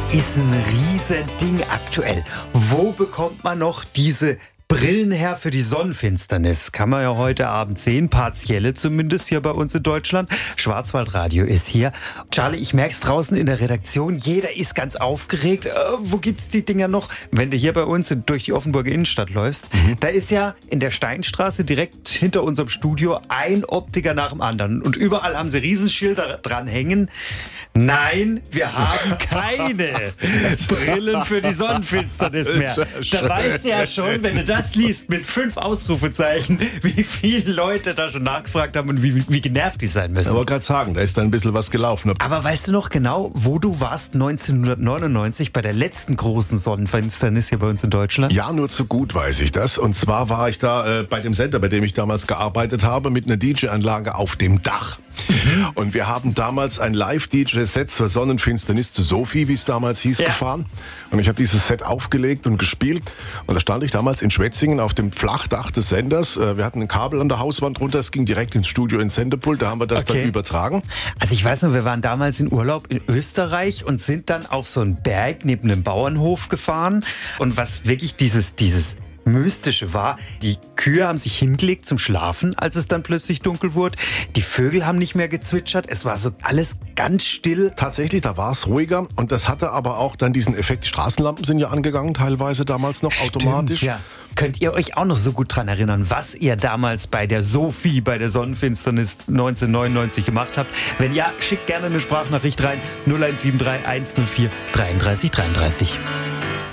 ist ein Riesending aktuell. Wo bekommt man noch diese Brillen her für die Sonnenfinsternis? Kann man ja heute Abend sehen, partielle zumindest hier bei uns in Deutschland. Schwarzwaldradio ist hier. Charlie, ich merk's draußen in der Redaktion, jeder ist ganz aufgeregt. Wo gibt's die Dinger noch? Wenn du hier bei uns durch die Offenburger Innenstadt läufst, da ist ja in der Steinstraße direkt hinter unserem Studio ein Optiker nach dem anderen. Und überall haben sie Riesenschilder dran hängen. Nein, wir haben keine Brillen für die Sonnenfinsternis mehr. Da weißt du ja schon, wenn du das liest mit 5 Ausrufezeichen, wie viele Leute da schon nachgefragt haben und wie genervt die sein müssen. Ich wollte gerade sagen, da ist da ein bisschen was gelaufen. Aber weißt du noch genau, wo du warst 1999 bei der letzten großen Sonnenfinsternis hier bei uns in Deutschland? Ja, nur zu gut weiß ich das. Und zwar war ich da bei dem Sender, bei dem ich damals gearbeitet habe, mit einer DJ-Anlage auf dem Dach. Und wir haben damals ein Live-DJ-Set zur Sonnenfinsternis zu Sophie, wie es damals hieß, gefahren. Und ich habe dieses Set aufgelegt und gespielt. Und da stand ich damals in Schwetzingen auf dem Flachdach des Senders. Wir hatten ein Kabel an der Hauswand runter. Es ging direkt ins Studio, ins Sendepult. Da haben wir das dann übertragen. Also ich weiß noch, wir waren damals in Urlaub in Österreich und sind dann auf so einen Berg neben einem Bauernhof gefahren. Und was wirklich dieses Mystische war, die Kühe haben sich hingelegt zum Schlafen, als es dann plötzlich dunkel wurde. Die Vögel haben nicht mehr gezwitschert. Es war so alles ganz still. Tatsächlich, da war es ruhiger. Und das hatte aber auch dann diesen Effekt. Die Straßenlampen sind ja angegangen, teilweise damals noch automatisch. Ja. Könnt ihr euch auch noch so gut dran erinnern, was ihr damals bei der Sophie, bei der Sonnenfinsternis 1999 gemacht habt? Wenn ja, schickt gerne eine Sprachnachricht rein. 0173 104 33 33.